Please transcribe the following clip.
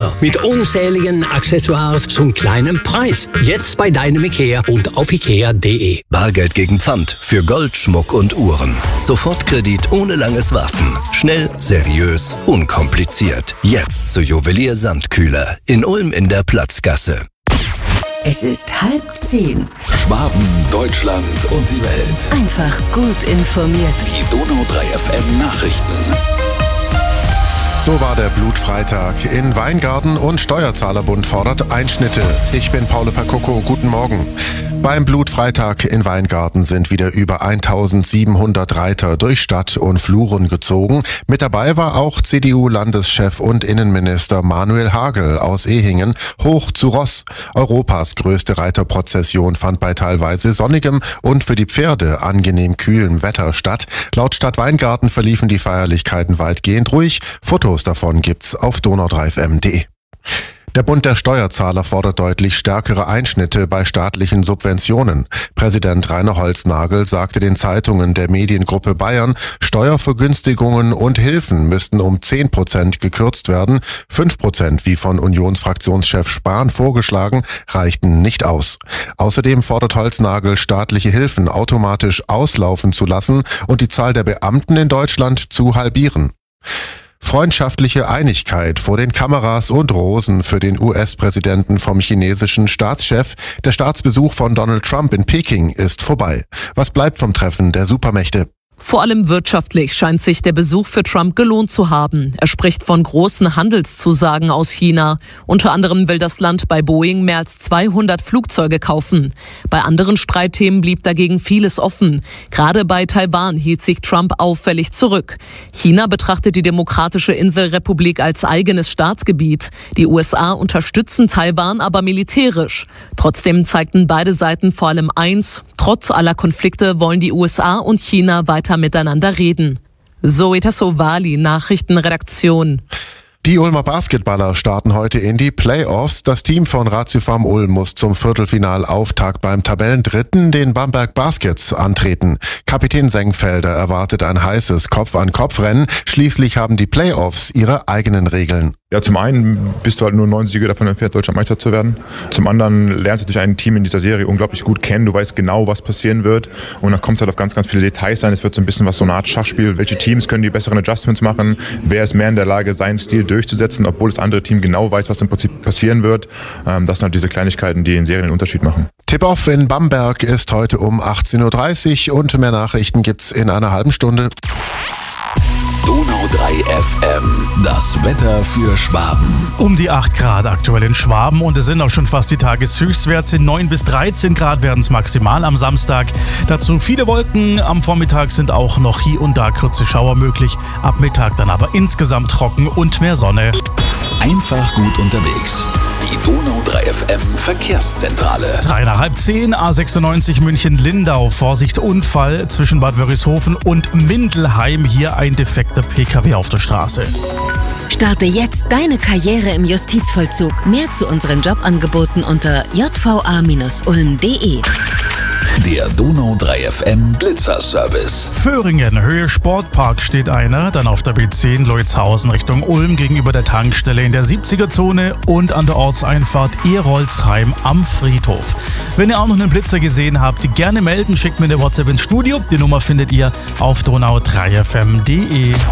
IKEA. Mit unzähligen Accessoires zum kleinen Preis. Jetzt bei deinem IKEA und auf IKEA.de. Bargeld gegen Pfand für Gold, Schmuck und Uhren. Sofortkredit ohne langes Warten. Schnell, seriös, unkompliziert. Jetzt zu Juwelier Sandkühler in Ulm in der Platzgasse. Es ist 9:30. Schwaben, Deutschland und die Welt. Einfach gut informiert. Die Donau 3 FM Nachrichten. So war der Blutfreitag. In Weingarten und Steuerzahlerbund fordert Einschnitte. Ich bin Paolo Percocco, guten Morgen. Beim Blutfreitag in Weingarten sind wieder über 1700 Reiter durch Stadt und Fluren gezogen. Mit dabei war auch CDU-Landeschef und Innenminister Manuel Hagel aus Ehingen. Hoch zu Ross. Europas größte Reiterprozession fand bei teilweise sonnigem und für die Pferde angenehm kühlem Wetter statt. Laut Stadt Weingarten verliefen die Feierlichkeiten weitgehend ruhig. Fotos davon gibt's auf donau3fm.de. Der Bund der Steuerzahler fordert deutlich stärkere Einschnitte bei staatlichen Subventionen. Präsident Rainer Holznagel sagte den Zeitungen der Mediengruppe Bayern, Steuervergünstigungen und Hilfen müssten um 10% gekürzt werden. 5%, wie von Unionsfraktionschef Spahn vorgeschlagen, reichten nicht aus. Außerdem fordert Holznagel, staatliche Hilfen automatisch auslaufen zu lassen und die Zahl der Beamten in Deutschland zu halbieren. Freundschaftliche Einigkeit vor den Kameras und Rosen für den US-Präsidenten vom chinesischen Staatschef. Der Staatsbesuch von Donald Trump in Peking ist vorbei. Was bleibt vom Treffen der Supermächte? Vor allem wirtschaftlich scheint sich der Besuch für Trump gelohnt zu haben. Er spricht von großen Handelszusagen aus China. Unter anderem will das Land bei Boeing mehr als 200 Flugzeuge kaufen. Bei anderen Streitthemen blieb dagegen vieles offen. Gerade bei Taiwan hielt sich Trump auffällig zurück. China betrachtet die Demokratische Inselrepublik als eigenes Staatsgebiet. Die USA unterstützen Taiwan aber militärisch. Trotzdem zeigten beide Seiten vor allem eins: Trotz aller Konflikte wollen die USA und China weiter miteinander reden. Zoe Tassovali, Nachrichtenredaktion. Die Ulmer Basketballer starten heute in die Playoffs. Das Team von Ratiofarm Ulm muss zum Viertelfinalauftakt beim Tabellendritten, den Bamberg Baskets, antreten. Kapitän Senkfelder erwartet ein heißes Kopf-an-Kopf-Rennen. Schließlich haben die Playoffs ihre eigenen Regeln. Ja, zum einen bist du halt nur 9 Siege davon entfernt, Deutschlandmeister zu werden. Zum anderen lernst du dich ein Team in dieser Serie unglaublich gut kennen. Du weißt genau, was passieren wird. Und dann kommt es halt auf ganz, ganz viele Details sein. Es wird so ein bisschen was, so eine Art Schachspiel. Welche Teams können die besseren Adjustments machen? Wer ist mehr in der Lage, seinen Stil durchzusetzen, obwohl das andere Team genau weiß, was im Prinzip passieren wird? Das sind halt diese Kleinigkeiten, die in Serien den Unterschied machen. Tip-Off in Bamberg ist heute um 18.30 Uhr und mehr Nachrichten gibt's in einer halben Stunde. Donau 3 FM, das Wetter für Schwaben. Um die 8 Grad aktuell in Schwaben und es sind auch schon fast die Tageshöchstwerte. 9 bis 13 Grad werden es maximal am Samstag. Dazu viele Wolken. Am Vormittag sind auch noch hier und da kurze Schauer möglich. Ab Mittag dann aber insgesamt trocken und mehr Sonne. Einfach gut unterwegs. Die Donau 3 FM Verkehrszentrale. 3 nach halb 10, A96 München-Lindau. Vorsicht, Unfall zwischen Bad Wörishofen und Mindelheim. Hier ein defekter PKW auf der Straße. Starte jetzt deine Karriere im Justizvollzug. Mehr zu unseren Jobangeboten unter jva-ulm.de. Der Donau 3 FM Blitzerservice. Föhringen, Höhe Sportpark steht einer, dann auf der B10 Leutzhausen Richtung Ulm gegenüber der Tankstelle in der 70er-Zone und an der Ortseinfahrt Erolzheim am Friedhof. Wenn ihr auch noch einen Blitzer gesehen habt, gerne melden, schickt mir eine WhatsApp ins Studio. Die Nummer findet ihr auf donau3fm.de.